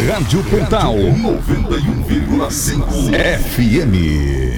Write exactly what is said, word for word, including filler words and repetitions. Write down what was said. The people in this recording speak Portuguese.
Rádio Pontal noventa e um vírgula cinco F M.